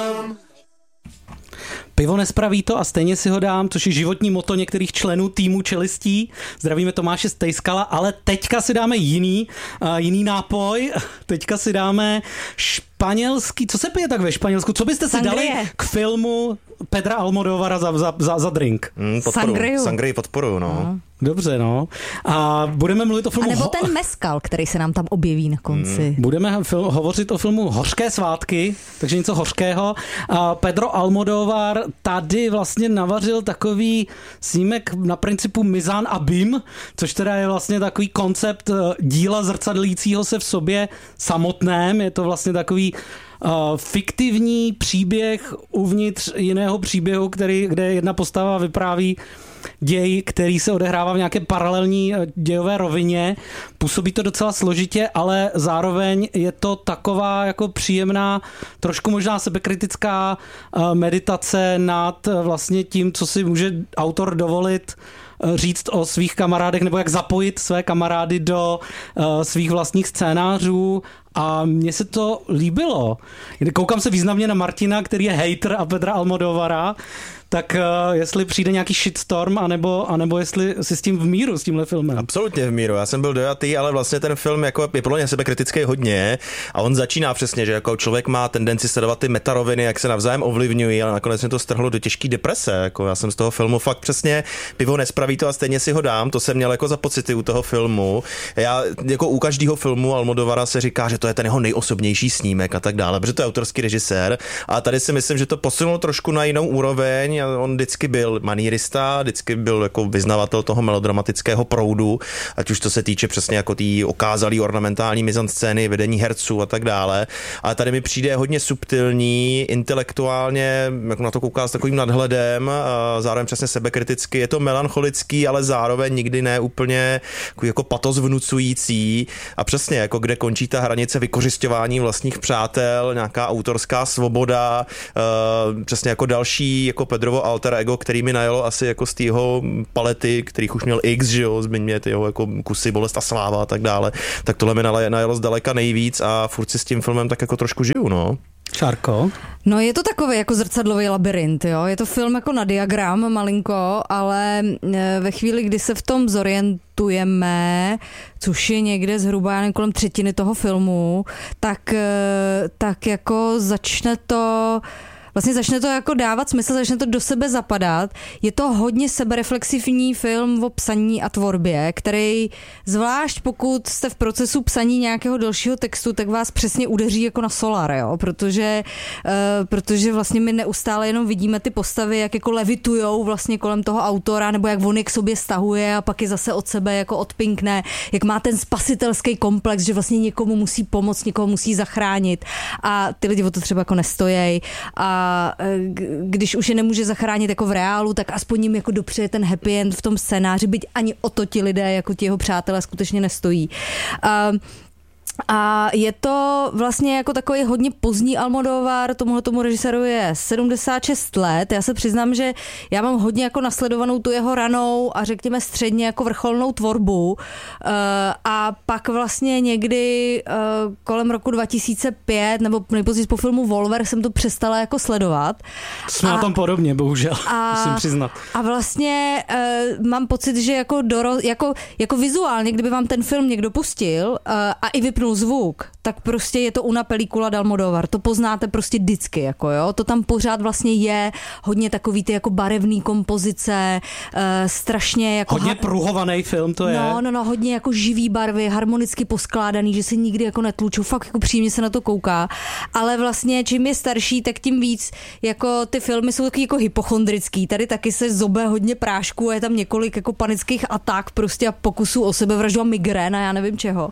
Pivo nespraví to a stejně si ho dám, což je životní motto některých členů týmu Čelistí. Zdravíme Tomáše Stejskala, ale teďka si dáme jiný nápoj. Teďka si dáme španělský. Co se pije tak ve Španělsku? Co byste si dali k filmu Pedra Almodóvara za drink? Sangrii podporuju, no. Dobře, no. A budeme mluvit o filmu... A nebo ten mezcal, který se nám tam objeví na konci. Budeme hovořit o filmu Hořké svátky, takže něco hořkého. A Pedro Almodóvar tady vlastně navařil takový snímek na principu Mizan a Bim, což teda je vlastně takový koncept díla zrcadlícího se v sobě samotném. Je to vlastně takový fiktivní příběh uvnitř jiného příběhu, kde jedna postava vypráví děj, který se odehrává v nějaké paralelní dějové rovině. Působí to docela složitě, ale zároveň je to taková jako příjemná, trošku možná sebekritická meditace nad vlastně tím, co si může autor dovolit říct o svých kamarádech, nebo jak zapojit své kamarády do svých vlastních scénářů. A mně se to líbilo. Koukám se významně na Martina, který je hater a Pedra Almodóvara, tak jestli přijde nějaký shitstorm, anebo jestli si s tím v míru, s tímhle filmem. Absolutně v míru, já jsem byl dojatý, ale vlastně ten film jako je podle mě sebekritický hodně a on začíná přesně, že jako člověk má tendenci sledovat ty metaroviny, jak se navzájem ovlivňují, ale nakonec mě to strhlo do těžké deprese. Jako já jsem z toho filmu fakt přesně, pivo nespraví to a stejně si ho dám, to jsem měl jako za pocity u toho filmu. Já jako u každého filmu Almodóvara se říká, že to je ten jeho nejosobnější snímek a tak dále, protože to je autorský režisér a tady si myslím, že to posunul trošku na jinou úroveň. On vždycky byl manírista, vždycky byl jako vyznavatel toho melodramatického proudu, ať už to se týče přesně jako té okázalý ornamentální mizanscény, vedení herců a tak dále. Ale tady mi přijde hodně subtilní, intelektuálně, jako na to kouká s takovým nadhledem, a zároveň přesně sebekriticky. Je to melancholický, ale zároveň nikdy ne úplně jako patos vnucující. A přesně jako kde končí ta hranice vykořisťování vlastních přátel, nějaká autorská svoboda, přesně jako další jako Pedrovo alter ego, který mi najelo asi jako z tého palety, kterých už měl X, že jo, zmiňuje ty jeho jako kusy, Bolest a sláva a tak dále, tak tohle mi najelo zdaleka nejvíc a furt si s tím filmem tak jako trošku žiju, no. Šárko? No je to takový jako zrcadlový labirint, jo. Je to film jako na diagram malinko, ale ve chvíli, kdy se v tom zorientujeme, což je někde zhruba, já nevím, kolem třetiny toho filmu, tak jako začne to jako dávat smysl, začne to do sebe zapadat. Je to hodně sebereflexivní film o psaní a tvorbě, který zvlášť pokud jste v procesu psaní nějakého dalšího textu, tak vás přesně udeří jako na solar, jo? Protože vlastně my neustále jenom vidíme ty postavy, jak jako levitujou vlastně kolem toho autora, nebo jak on je k sobě stahuje a pak je zase od sebe jako odpinkne, jak má ten spasitelský komplex, že vlastně někomu musí pomoct, někoho musí zachránit a ty lidi o to třeba jako nestojí a když už je nemůže zachránit jako v reálu, tak aspoň jim jako dopřeje ten happy end v tom scénáři, byť ani o to ti lidé, jako ti jeho přátelé skutečně nestojí. A je to vlastně jako takový hodně pozdní Almodóvar, tomu režiséru je 76 let. Já se přiznám, že já mám hodně jako nasledovanou tu jeho ranou a řekněme středně jako vrcholnou tvorbu. A pak vlastně někdy kolem roku 2005 nebo nejpozději po filmu Volver jsem to přestala jako sledovat. Jsme na tom podobně, bohužel, musím přiznat. A vlastně mám pocit, že jako vizuálně, kdyby vám ten film někdo pustil a i vypnul zvuk, tak prostě je to una película d'Almodóvar. To poznáte prostě vždycky, jako jo. To tam pořád vlastně je hodně takový ty jako barevný kompozice, strašně jako... Hodně pruhovaný film to je. No, hodně jako živý barvy, harmonicky poskládaný, že se nikdy jako netlučou, fakt jako příjemně se na to kouká. Ale vlastně čím je starší, tak tím víc jako ty filmy jsou taky jako hypochondrický. Tady taky se zobe hodně prášku a je tam několik jako panických atak prostě a pokusů o sebevraždu a migrén a já nevím čeho.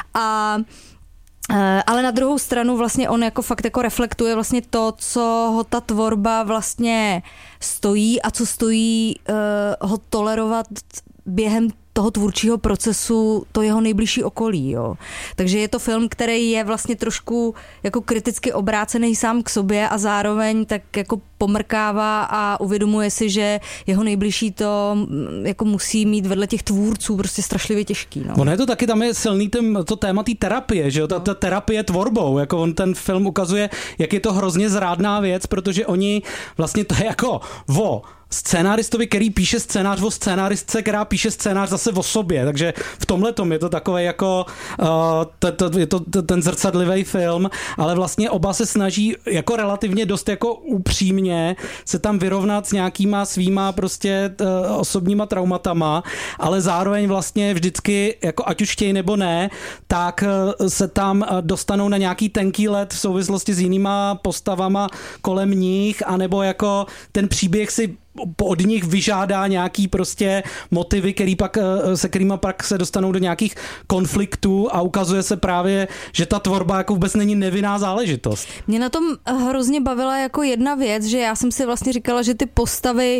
Ale na druhou stranu vlastně on jako fakt jako reflektuje vlastně to, co ho ta tvorba vlastně stojí a co stojí ho tolerovat během toho tvůrčího procesu to jeho nejbližší okolí. Jo. Takže je to film, který je vlastně trošku jako kriticky obrácený sám k sobě a zároveň tak jako pomrkává a uvědomuje si, že jeho nejbližší to jako musí mít vedle těch tvůrců prostě strašlivě těžký. No. Ono je to taky, tam je silný to téma té terapie, že jo, ta terapie tvorbou, jako on ten film ukazuje, jak je to hrozně zrádná věc, protože oni vlastně to je jako scénáristovi, který píše scénář o scénáristce, která píše scénář zase o sobě, takže v tomhletom je to takové jako je to ten zrcadlivý film, ale vlastně oba se snaží jako relativně dost jako upřímně se tam vyrovnat s nějakýma svýma prostě osobníma traumatama, ale zároveň vlastně vždycky, jako ať už chtějí nebo ne, tak se tam dostanou na nějaký tenký led v souvislosti s jinýma postavama kolem nich, anebo jako ten příběh si od nich vyžádá nějaký prostě motivy, se kterýma pak se dostanou do nějakých konfliktů a ukazuje se právě, že ta tvorba jako vůbec není nevinná záležitost. Mě na tom hrozně bavila jako jedna věc, že já jsem si vlastně říkala, že ty postavy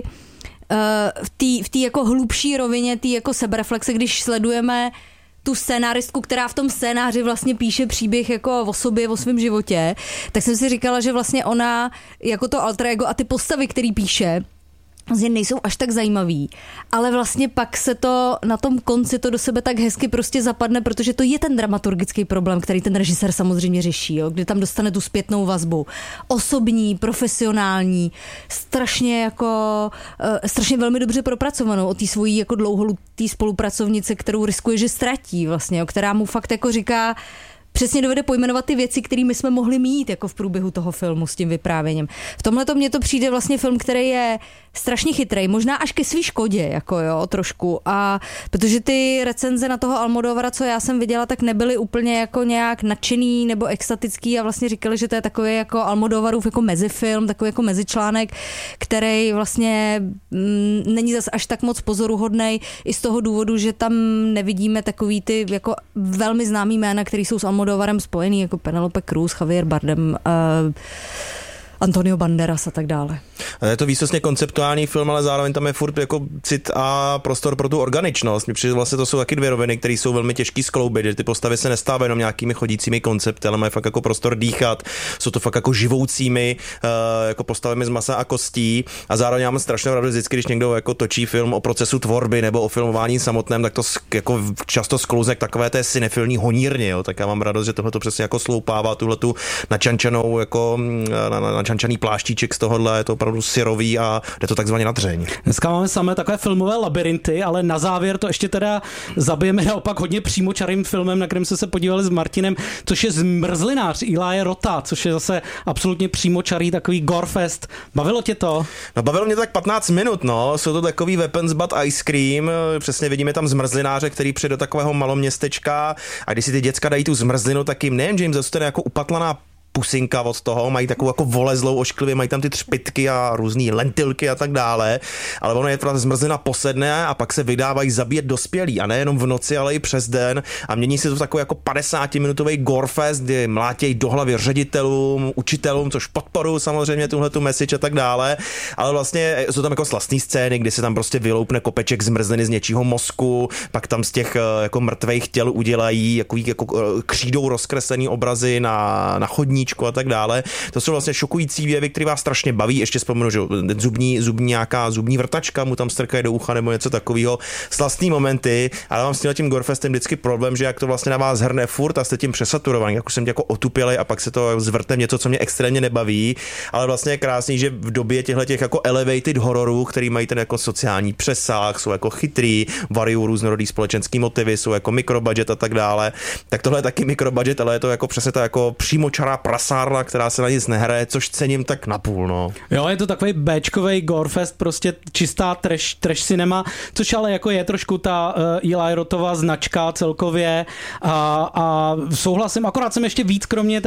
v té jako hlubší rovině, té jako sebereflexe, když sledujeme tu scénáristku, která v tom scénáři vlastně píše příběh jako o sobě, o svém životě, tak jsem si říkala, že vlastně ona jako to alter ego a ty postavy, který píše, vlastně nejsou až tak zajímavý, ale vlastně pak se to na tom konci to do sebe tak hezky prostě zapadne, protože to je ten dramaturgický problém, který ten režisér samozřejmě řeší, jo? Kdy tam dostane tu zpětnou vazbu. Osobní, profesionální, strašně velmi dobře propracovanou od té svojí jako dlouholutý spolupracovnice, kterou riskuje, že ztratí vlastně, jo? Která mu fakt jako říká, přesně dovede pojmenovat ty věci, kterými jsme mohli mít jako v průběhu toho filmu s tím vyprávěním. V tomhle to mně to přijde vlastně film, který je strašně chytrej, možná až ke svý škodě, jako jo, trošku. A protože ty recenze na toho Almodóvara, co já jsem viděla, tak nebyly úplně jako nějak nadšený nebo extatický a vlastně říkali, že to je takový jako Almodóvarův jako mezifilm, takový jako mezičlánek, který vlastně není zas až tak moc pozoruhodnej i z toho důvodu, že tam nevidíme takový ty jako velmi známý jména, který jsou s Almodóvarem spojený, jako Penelope Cruz, Javier Bardem, Antonio Banderas a tak dále. Je to výsostně konceptuální film, ale zároveň tam je furt jako cit a prostor pro tu organičnost. Mně přijde, vlastně to jsou taky dvě roviny, které jsou velmi těžký skloubit, že ty postavy se nestávají jenom nějakými chodícími koncepty, ale mají fakt jako prostor dýchat. Jsou to fakt jako živoucími jako postavami z masa a kostí a zároveň mám strašnou radost vždycky, když někdo jako točí film o procesu tvorby nebo o filmování samotném, tak to jako často sklouzne k takové té cinefilní honírně, jo. Tak já mám radost, že tohle to přesně jako sloupává tuhletu načančanou jako načančaný pláštíček z tohohle, je to opravdu syrový a jde to takzvaně na dřeň. Dneska máme samé takové filmové labirinty, ale na závěr to ještě teda zabijeme naopak hodně přímočarým filmem, na kterém jsme se podívali s Martinem, což je Zmrzlinář Elia Rotta, což je zase absolutně přímočarý takový gorefest. Bavilo tě to? No bavilo mě tak 15 minut, no. Jsou to takový weapons but ice cream. Přesně vidíme tam zmrzlináře, který přijde do takového maloměstečka a když si ty děcka dají tu zmrzlinu, tak jim nejen, že jim zůstane jako upatlaná pusinka od toho, mají takovou jako volezlou ošklivě, mají tam ty třpytky a různý lentilky a tak dále, ale ono je teda zmrzlina posedne a pak se vydávají zabíjet dospělí a nejenom v noci, ale i přes den a mění se to v takový jako 50-minutový gorefest, kdy mlátějí do hlavy ředitelům, učitelům, což podporují samozřejmě tuhletu message a tak dále, ale vlastně jsou tam jako slastné scény, kdy se tam prostě vyloupne kopeček zmrzliny z něčího mozku, pak tam z těch jako mrtvých těl udělají jako křídou rozkreslený obrazy na chodní a tak dále. To jsou vlastně šokující věvy, které vás strašně baví. Ještě vzpomenu, že zubní vrtačka mu tam strkají do ucha nebo něco takového. Slastný momenty, ale mám s tím gorefestem vždycky problém, že jak to vlastně na vás hrne furt a jste tím přesaturovaný, jak už jsem jako otupělej a pak se to zvrtne něco, co mě extrémně nebaví, ale vlastně je krásný, že v době těch jako elevated hororů, který mají ten jako sociální přesah, jsou jako chytrý, variují různorodý společenský motivy, jsou jako mikrobudget a tak dále. Tak tohle je taky mikrobudget, ale je to jako přesně ta jako přímočará prasárna, která se na nic nehraje, což cením tak napůl, no. Jo, je to takový béčkovej gorefest, prostě čistá trash cinema, což ale jako je trošku ta Eli Rothova značka celkově a souhlasím, akorát jsem ještě víc, kromě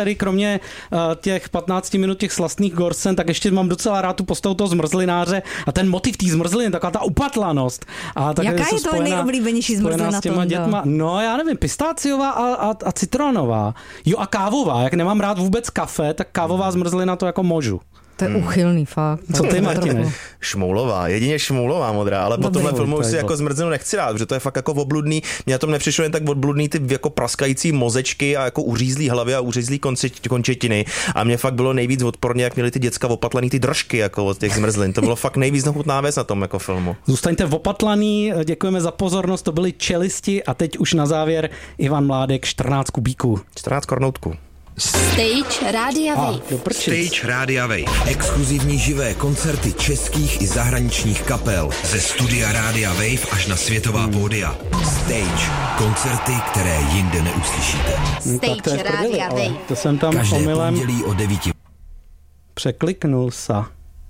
těch 15 minut těch slastných gorscen, tak ještě mám docela rád tu postavu toho zmrzlináře a ten motiv té zmrzliny, taková ta upatlanost. A tak jaká je to nejoblíbenější zmrzlina dětma? No já nevím, pistáciová a citronová. Jo a kávová, jak nemám rád vůbec vůbec kafe, tak kávová zmrzlina to jako můžu. To je uchylný fakt. Co ty, Martine? Šmoulová, jedině Šmoulová modrá, ale po tomhle filmu si jako zmrzlinu nechci dát, protože to je fakt jako obludný. Mně na tom nepřišlo jen tak obludný ty jako praskající mozečky a jako uřízlý hlavy a uřízlý končetiny. A mě fakt bylo nejvíc odporně, jak měli ty děcka opatlaný ty držky jako od těch zmrzlin. To bylo fakt nejvíc nechutná věc na tom jako filmu. Zůstaňte opatlaný, děkujeme za pozornost, to byly Čelisti a teď už na závěr Ivan Mládek 14 kubíků. 14 kornoutků. Stage Rádia Wave. Stage Rádia Wave. Exkluzivní živé koncerty českých i zahraničních kapel. Ze studia Rádia Wave až na světová pódia. Stage. Koncerty, které jinde neuslyšíte. Stage Rádia Wave. To jsem tam Každé omylem pondělí o 9. překliknul sa.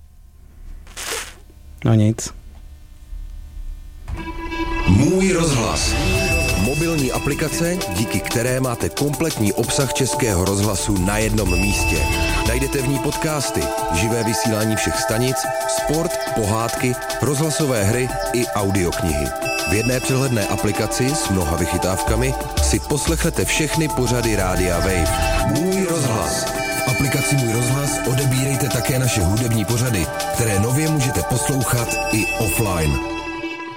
No nic. Můj rozhlas. Mobilní aplikace, díky které máte kompletní obsah Českého rozhlasu na jednom místě. Najdete v ní podcasty, živé vysílání všech stanic, sport, pohádky, rozhlasové hry i audioknihy. V jedné přehledné aplikaci s mnoha vychytávkami si poslechnete všechny pořady Rádia Wave. Můj rozhlas. V aplikaci Můj rozhlas odebírejte také naše hudební pořady, které nově můžete poslouchat i offline.